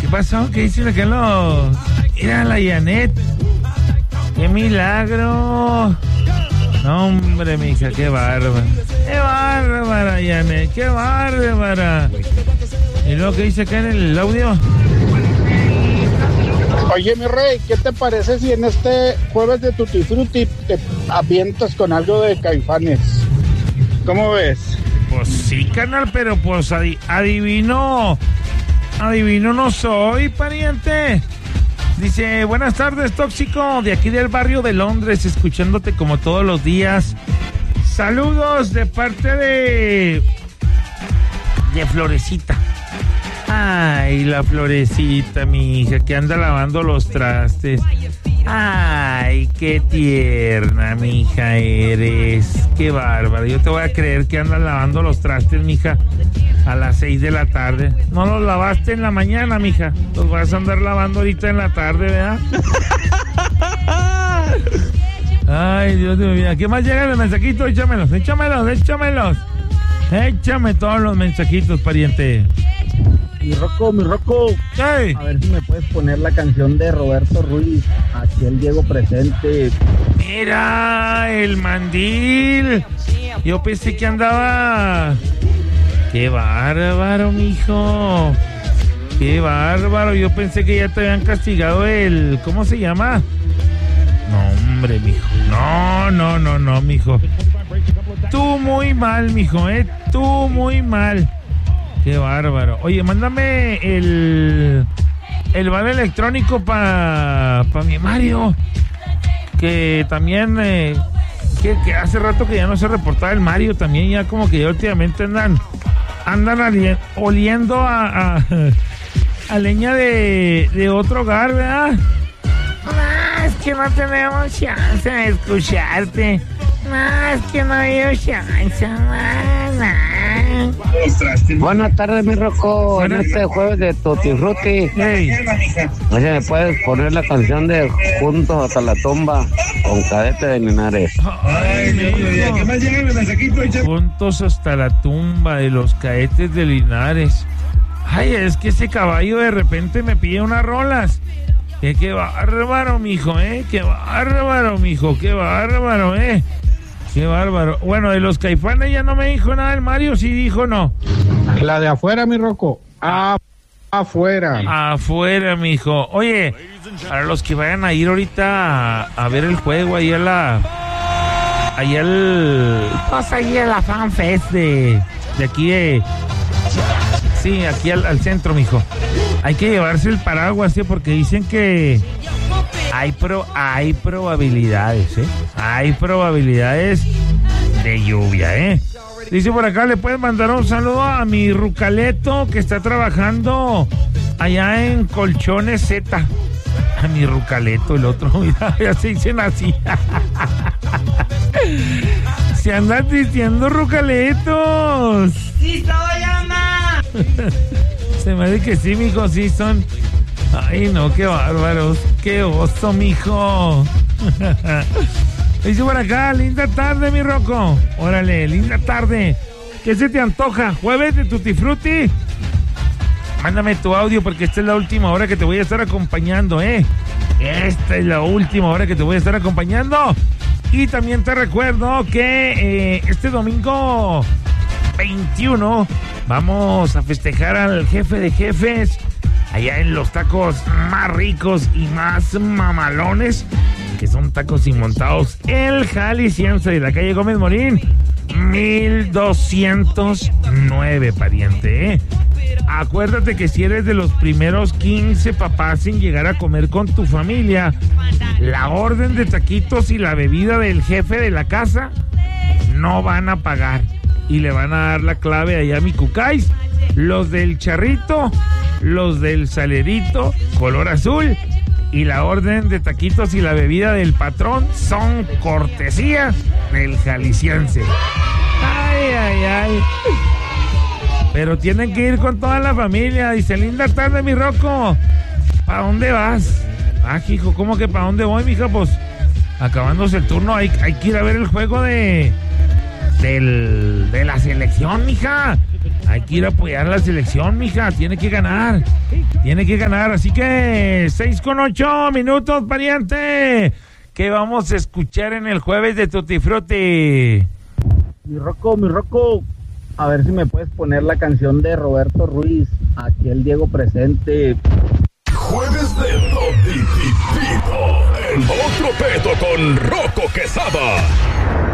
¿Qué pasó? ¿Qué dicen acá los...? Mira la Janet. ¡Qué milagro! No, hombre, mija, qué bárbara. ¡Qué bárbara, Janet! ¡Qué bárbara! ¿Y luego qué dice acá en el audio? Oye, mi rey, ¿qué te parece si en este jueves de Tutti Frutti te avientas con algo de Caifanes? ¿Cómo ves? Pues sí, carnal, pero pues adivino no soy, pariente. Dice, buenas tardes, tóxico, de aquí del barrio de Londres, escuchándote como todos los días. Saludos de parte de Florecita. Ay, la Florecita, mi hija, que anda lavando los trastes. Ay, qué tierna, mi hija, eres. Qué bárbara. Yo te voy a creer que andas lavando los trastes, mija, a las 6 de la tarde. No los lavaste en la mañana, mija. Los vas a andar lavando ahorita en la tarde, ¿verdad? Ay, Dios mío. ¿Qué más llegan los mensajitos? Échamelos. Échame todos los mensajitos, pariente. Mi Rocco. Hey. A ver si me puedes poner la canción de Roberto Ruiz, aquí el Diego presente. Mira, el mandil. Yo pensé que andaba... Qué bárbaro, mijo. Qué bárbaro. Yo pensé que ya te habían castigado el... ¿Cómo se llama? No, hombre, mijo. No, mijo. Tú muy mal, mijo, Tú muy mal. Qué bárbaro. Oye, mándame el vale electrónico para mi Mario. Que también... que hace rato que ya no se reportaba el Mario. También ya como que ya últimamente andan oliendo a leña de otro hogar, ¿verdad? No, es que no tenemos chance de escucharte. No, es que no hay chance, Buenas tardes, mi Rocco. En este jueves de Tutti Frutti, Hey. oye, ¿me puedes poner la canción de Juntos hasta la tumba con Cadete de Linares? Ay, mijo. Juntos hasta la tumba de los Cadetes de Linares. Ay, es que ese caballo de repente me pide unas rolas. Qué bárbaro, mijo, qué bárbaro, mijo, qué bárbaro, Qué bárbaro. Bueno, de los Caifanes ya no me dijo nada el Mario, sí dijo no. La de afuera, mi Rocco. Afuera. Afuera, mijo. Oye, para los que vayan a ir ahorita a ver el juego ahí a la Fan Fest de aquí de... Sí, aquí al centro, mijo. Hay que llevarse el paraguas, porque dicen que hay probabilidades, Hay probabilidades de lluvia, Dice por acá, le puedes mandar un saludo a mi Rucaleto que está trabajando allá en Colchones Z. A mi Rucaleto, el otro, mira, ya se dicen así. Se andan diciendo Rucaletos. ¡Sí soy, Ana! Se me dice que sí, mijo, sí son. Ay, no, qué bárbaros. Qué oso, mijo. Dice por acá, linda tarde, mi Rocco. Órale, linda tarde. ¿Qué se te antoja? ¿Jueves de Tutti Frutti? Mándame tu audio porque esta es la última hora que te voy a estar acompañando, Esta es la última hora que te voy a estar acompañando. Y también te recuerdo que este domingo 21 vamos a festejar al jefe de jefes allá en los tacos más ricos y más mamalones, que son tacos inmontados, el Jalisciense de la calle Gómez Morín 1209, pariente, Acuérdate que si eres de los primeros 15 papás en llegar a comer con tu familia, la orden de taquitos y la bebida del jefe de la casa no van a pagar. Y le van a dar la clave allá a mi Cucáis. Los del charrito, los del salerito, color azul, y la orden de taquitos y la bebida del patrón son cortesía del Jalisciense. Ay. Pero tienen que ir con toda la familia. Dice, linda tarde, mi Rocco. ¿Para dónde vas? Ah, hijo, ¿cómo que para dónde voy, mija? Pues acabándose el turno, hay que ir a ver el juego de la selección, mija. Hay que ir a apoyar a la selección, mija. Tiene que ganar. Así que 6:08 pariente. ¿Qué vamos a escuchar en el jueves de Tutti Frutti? Mi Rocco, a ver si me puedes poner la canción de Roberto Ruiz, aquí el Diego presente. Jueves de Tutti Frutti, el otro peto con Rocco Quesada.